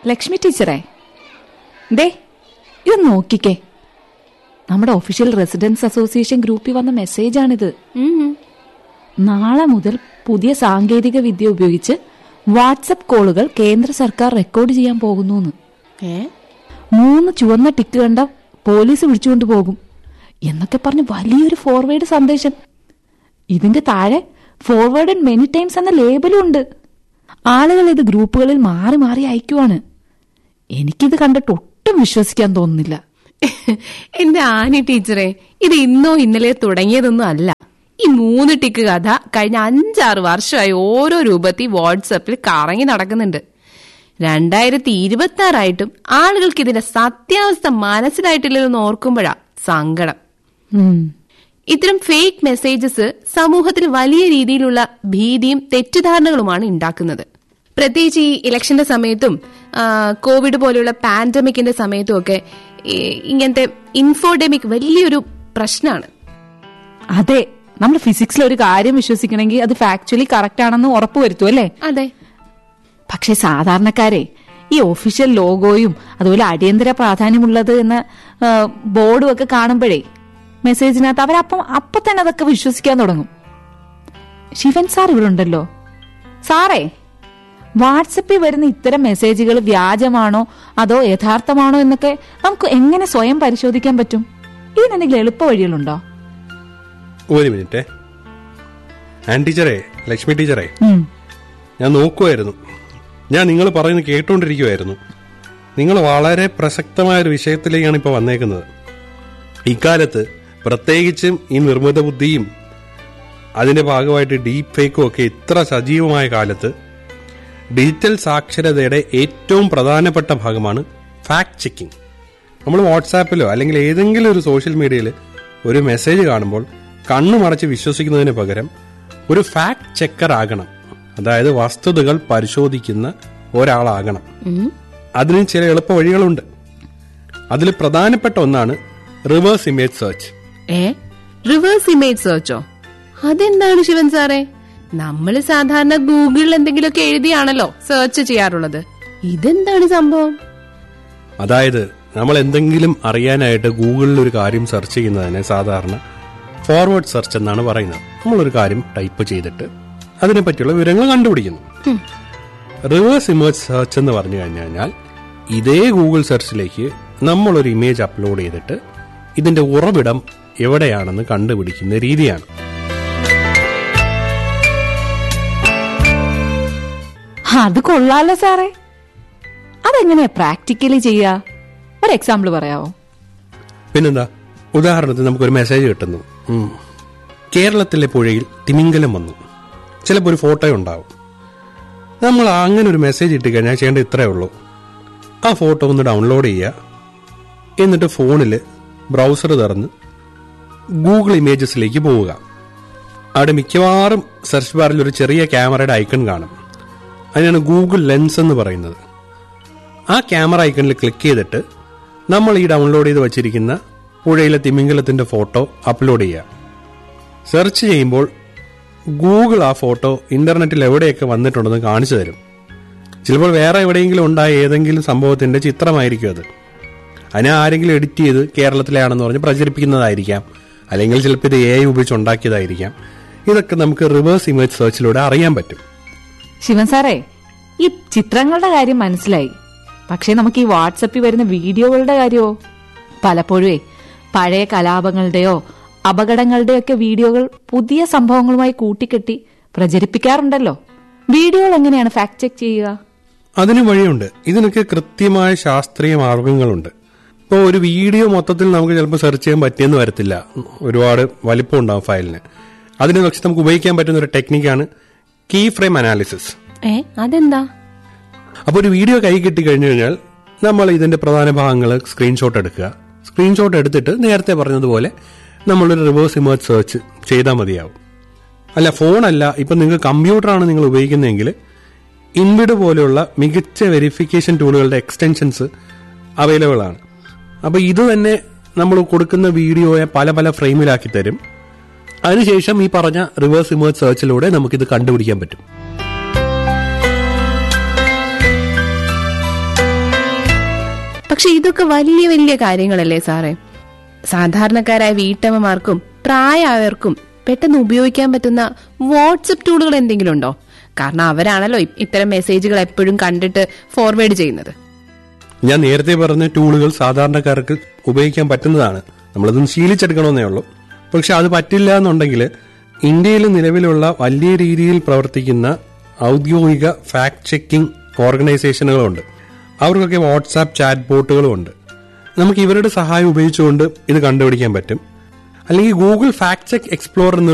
ലക്ഷ്മി ടീച്ചറേ, ദേ ഇത് നോക്കിക്കേ. നമ്മുടെ ഒഫീഷ്യൽ റെസിഡൻസ് അസോസിയേഷൻ ഗ്രൂപ്പിൽ വന്ന മെസ്സേജാണിത്. നാളെ മുതൽ പുതിയ സാങ്കേതിക വിദ്യ ഉപയോഗിച്ച് വാട്സപ്പ് കോളുകൾ കേന്ദ്ര സർക്കാർ റെക്കോർഡ് ചെയ്യാൻ പോകുന്നു. 3 ചുവന്ന ടിക്ക് കണ്ട പോലീസ് വിളിച്ചുകൊണ്ട് പോകും എന്നൊക്കെ പറഞ്ഞ് വലിയൊരു ഫോർവേഡ് സന്ദേശം. ഇതിന്റെ താഴെ ഫോർവേഡ് മെനി ടൈംസ് എന്ന ലേബലും ഉണ്ട്. ആളുകൾ ഇത് ഗ്രൂപ്പുകളിൽ മാറി മാറി അയക്കുവാണ്. എനിക്കിത് കണ്ടിട്ട് ഒട്ടും വിശ്വസിക്കാൻ തോന്നുന്നില്ല. എന്റെ ആനി ടീച്ചറെ, ഇത് ഇന്നോ ഇന്നലെ തുടങ്ങിയതൊന്നും അല്ല. ഈ 3 ടിക്ക് കഥ കഴിഞ്ഞ 5-6 വർഷമായി ഓരോ രൂപത്തിൽ വാട്സപ്പിൽ കറങ്ങി നടക്കുന്നുണ്ട്. 2026 ആളുകൾക്ക് ഇതിന്റെ സത്യാവസ്ഥ മനസ്സിലായിട്ടില്ലെന്ന് ഓർക്കുമ്പോഴാ സങ്കടം. ഇത്തരം ഫേക്ക് മെസ്സേജസ് സമൂഹത്തിൽ വലിയ രീതിയിലുള്ള ഭീതിയും തെറ്റിദ്ധാരണകളുമാണ് ഉണ്ടാക്കുന്നത്. പ്രത്യേകിച്ച് ഈ ഇലക്ഷന്റെ സമയത്തും കോവിഡ് പോലെയുള്ള പാൻഡമിക്കിന്റെ സമയത്തും ഒക്കെ ഇങ്ങനത്തെ ഇൻഫോഡെമിക് വലിയൊരു പ്രശ്നമാണ്. അതെ, നമ്മൾ ഫിസിക്സിൽ ഒരു കാര്യം വിശ്വസിക്കണമെങ്കിൽ അത് ഫാക്ച്വലി കറക്റ്റ് ആണെന്ന് ഉറപ്പുവരുത്തും അല്ലേ? അതെ. പക്ഷെ സാധാരണക്കാരെ ഈ ഒഫീഷ്യൽ ലോഗോയും അതുപോലെ അടിയന്തര പ്രാധാന്യമുള്ളത് എന്ന ബോർഡും ഒക്കെ കാണുമ്പോഴേ മെസ്സേജിനകത്ത് അവരപ്പം തന്നെ അതൊക്കെ വിശ്വസിക്കാൻ തുടങ്ങും. ശിവൻ സാർ ഇവിടെ ഉണ്ടല്ലോ. സാറേ, വാട്സപ്പിൽ വരുന്ന ഇത്തരം മെസ്സേജുകൾ വ്യാജമാണോ അതോ യഥാർത്ഥമാണോ എന്നൊക്കെ നമുക്ക് എങ്ങനെ സ്വയം പരിശോധിക്കാൻ പറ്റും? ഇതിനെന്തെങ്കിലും എളുപ്പ വഴികളുണ്ടോ? ഒരു മിനിറ്റ്. ടീച്ചറേ, ലക്ഷ്മി ടീച്ചറേ, ഞാൻ നോക്കുമായിരുന്നു. ഞാൻ നിങ്ങൾ പറയുന്നത് കേട്ടോണ്ടിരിക്കുമായിരുന്നു. നിങ്ങൾ വളരെ പ്രസക്തമായൊരു വിഷയത്തിലേക്കാണ് ഇപ്പോൾ വന്നേക്കുന്നത്. ഇക്കാലത്ത് പ്രത്യേകിച്ചും ഈ നിർമ്മിത ബുദ്ധിയും അതിന്റെ ഭാഗമായിട്ട് ഡീപ് ഫേക്കും ഒക്കെ ഇത്ര സജീവമായ കാലത്ത് ഡിജിറ്റൽ സാക്ഷരതയുടെ ഏറ്റവും പ്രധാനപ്പെട്ട ഭാഗമാണ് ഫാക്ട് ചെക്കിംഗ്. നമ്മൾ വാട്സാപ്പിലോ അല്ലെങ്കിൽ ഏതെങ്കിലും ഒരു സോഷ്യൽ മീഡിയയിൽ ഒരു മെസ്സേജ് കാണുമ്പോൾ കണ്ണുമടച്ച് വിശ്വസിക്കുന്നതിന് പകരം ഒരു ഫാക്ട് ചെക്കർ ആകണം. അതായത് വസ്തുതകൾ പരിശോധിക്കുന്ന ഒരാളാകണം. അതിന് ചില എളുപ്പ വഴികളുണ്ട്. അതിൽ പ്രധാനപ്പെട്ട ഒന്നാണ് reverse image search. Reverse image സെർച്ചോ? അതെന്താണ് ശിവൻ സാറേ? നമ്മൾ സാധാരണ ഗൂഗിളിൽ എന്തെങ്കിലുമൊക്കെ എഴുതിയാണല്ലോ സെർച്ച് ചെയ്യാറുള്ളത്. ഇതെന്താണ് സംഭവം? അതായത് നമ്മൾ എന്തെങ്കിലും അറിയാനായിട്ട് ഗൂഗിളിൽ ഒരു കാര്യം സെർച്ച് ചെയ്യുന്നതിനെ സാധാരണ ഫോർവേഡ് സെർച്ച് എന്നാണ് പറയുന്നത്. നമ്മളൊരു കാര്യം ടൈപ്പ് ചെയ്തിട്ട് അതിനെപ്പറ്റിയുള്ള വിവരങ്ങൾ കണ്ടുപിടിക്കുന്നു. റിവേഴ്സ് ഇമേജ് സെർച്ച് എന്ന് പറഞ്ഞു കഴിഞ്ഞാൽ ഇതേ ഗൂഗിൾ സെർച്ചിലേക്ക് നമ്മളൊരു ഇമേജ് അപ്ലോഡ് ചെയ്തിട്ട് ഇതിന്റെ ഉറവിടം എവിടെയാണെന്ന് കണ്ടുപിടിക്കുന്ന രീതിയാണ്. അത് കൊള്ളാലോ സാറേ. അതെങ്ങനെയാ പ്രാക്ടിക്കലി ചെയ്യാ? ഒരു എക്സാമ്പിൾ പറയാവോ? പിന്നെന്താ, ഉദാഹരണത്തിന് നമുക്കൊരു മെസ്സേജ് കിട്ടുന്നു. കേരളത്തിലെ പുഴയിൽ തിമിംഗലം വന്നു. ചിലപ്പോൾ ഒരു ഫോട്ടോ ഉണ്ടാവും. നമ്മൾ അങ്ങനെ ഒരു മെസ്സേജ് ഇട്ട് കഴിഞ്ഞാൽ ചെയ്യേണ്ട ഇത്രയേ ഉള്ളൂ. ആ ഫോട്ടോ ഒന്ന് ഡൗൺലോഡ് ചെയ്യുക. എന്നിട്ട് ഫോണിൽ ബ്രൗസർ തുറന്ന് ഗൂഗിൾ ഇമേജസിലേക്ക് പോവുക. അവിടെ മിക്കവാറും സെർച്ച് ബാറിൽ ഒരു ചെറിയ ക്യാമറയുടെ ഐക്കൺ കാണും. അതിനാണ് ഗൂഗിൾ ലെൻസ് എന്ന് പറയുന്നത്. ആ ക്യാമറ ഐക്കണിൽ ക്ലിക്ക് ചെയ്തിട്ട് നമ്മൾ ഈ ഡൗൺലോഡ് ചെയ്ത് വച്ചിരിക്കുന്ന പുഴയിലെ തിമിംഗലത്തിന്റെ ഫോട്ടോ അപ്ലോഡ് ചെയ്യുക. സെർച്ച് ചെയ്യുമ്പോൾ ഗൂഗിൾ ആ ഫോട്ടോ ഇന്റർനെറ്റിൽ എവിടെയൊക്കെ വന്നിട്ടുണ്ടെന്ന് കാണിച്ചു തരും. ചിലപ്പോൾ വേറെ എവിടെയെങ്കിലും ഉണ്ടായ ഏതെങ്കിലും സംഭവത്തിന്റെ ചിത്രമായിരിക്കും അത്. അതിനെ ആരെങ്കിലും എഡിറ്റ് ചെയ്ത് കേരളത്തിലാണെന്ന് പറഞ്ഞ് പ്രചരിപ്പിക്കുന്നതായിരിക്കാം. അല്ലെങ്കിൽ ചിലപ്പോൾ ഇത് AI ഉപയോഗിച്ച് ഉണ്ടാക്കിയതായിരിക്കാം. ഇതൊക്കെ നമുക്ക് റിവേഴ്സ് ഇമേജ് സെർച്ചിലൂടെ അറിയാൻ പറ്റും. ശിവൻ സാറേ, ഈ ചിത്രങ്ങളുടെ കാര്യം മനസ്സിലായി. പക്ഷെ നമുക്ക് ഈ വാട്സപ്പിൽ വരുന്ന വീഡിയോകളുടെ കാര്യമോ? പലപ്പോഴും പഴയ കലാപങ്ങളുടെയോ അപകടങ്ങളുടെയോ ഒക്കെ വീഡിയോകൾ പുതിയ സംഭവങ്ങളുമായി കൂട്ടിക്കെട്ടി പ്രചരിപ്പിക്കാറുണ്ടല്ലോ. വീഡിയോകൾ എങ്ങനെയാണ് ഫാക്ട് ചെക്ക് ചെയ്യുക? അതിന് വഴിയുണ്ട്. ഇതിനൊക്കെ കൃത്യമായ ശാസ്ത്രീയ മാർഗങ്ങളുണ്ട്. ഇപ്പോൾ ഒരു വീഡിയോ മൊത്തത്തിൽ നമുക്ക് ചിലപ്പോൾ സെർച്ച് ചെയ്യാൻ പറ്റിയെന്ന് വരത്തില്ല. ഒരുപാട് വലിപ്പം ഉണ്ടാവും ഫയലിന്. അതിന് പക്ഷെ നമുക്ക് ഉപയോഗിക്കാൻ പറ്റുന്ന ഒരു ടെക്നിക്കാണ് കീ ഫ്രെയിം അനാലിസിസ്. അതെന്താ? അപ്പോൾ ഒരു വീഡിയോ കൈ കിട്ടി കഴിഞ്ഞു കഴിഞ്ഞാൽ നമ്മൾ ഇതിന്റെ പ്രധാന ഭാഗങ്ങൾ സ്ക്രീൻഷോട്ട് എടുക്കുക. സ്ക്രീൻഷോട്ട് എടുത്തിട്ട് നേരത്തെ പറഞ്ഞതുപോലെ നമ്മളൊരു റിവേഴ്സ് ഇമേജ് സെർച്ച് ചെയ്താൽ മതിയാവും. അല്ല, ഫോണല്ല, ഇപ്പം നിങ്ങൾക്ക് കമ്പ്യൂട്ടറാണ് നിങ്ങൾ ഉപയോഗിക്കുന്നതെങ്കിൽ ഇൻവിഡ് പോലെയുള്ള മികച്ച വെരിഫിക്കേഷൻ ടൂളുകളുടെ എക്സ്റ്റൻഷൻസ് അവൈലബിൾ ആണ്. അപ്പോൾ ഇത് തന്നെ നമ്മൾ കൊടുക്കുന്ന വീഡിയോയെ പല പല ഫ്രെയിമിലാക്കി തരും. അതിനുശേഷം ഈ പറഞ്ഞ റിവേഴ്സ് ഇമേജ് സെർച്ചിലൂടെ നമുക്കിത് കണ്ടുപിടിക്കാൻ പറ്റും. പക്ഷെ ഇതൊക്കെ വലിയ വലിയ കാര്യങ്ങളല്ലേ സാറേ. സാധാരണക്കാരായ വീട്ടമ്മമാർക്കും പ്രായമായവർക്കും പെട്ടെന്ന് ഉപയോഗിക്കാൻ പറ്റുന്ന വാട്സപ്പ് ടൂളുകൾ എന്തെങ്കിലും ഉണ്ടോ? കാരണം അവരാണല്ലോ ഇത്തരം മെസ്സേജുകൾ എപ്പോഴും കണ്ടിട്ട് ഫോർവേഡ് ചെയ്യുന്നത്. ഞാൻ നേരത്തെ പറഞ്ഞ ടൂളുകൾ സാധാരണക്കാർക്ക് ഉപയോഗിക്കാൻ പറ്റുന്നതാണ്, നമ്മളതൊന്നും ശീലിച്ചെടുക്കണമെന്നേ ഉള്ളൂ. പക്ഷെ അത് പറ്റില്ല എന്നുണ്ടെങ്കിൽ ഇന്ത്യയിൽ നിലവിലുള്ള വലിയ രീതിയിൽ പ്രവർത്തിക്കുന്ന ഔദ്യോഗിക ഫാക്ട് ചെക്കിംഗ് ഓർഗനൈസേഷനുകളുണ്ട്. അവർക്കൊക്കെ വാട്സാപ്പ് ചാറ്റ് ബോട്ടുകളുമുണ്ട്. നമുക്ക് ഇവരുടെ സഹായം ഉപയോഗിച്ചുകൊണ്ട് ഇത് കണ്ടുപിടിക്കാൻ പറ്റും. അല്ലെങ്കിൽ ഗൂഗിൾ ഫാക്ട് ചെക്ക് എക്സ്പ്ലോറർ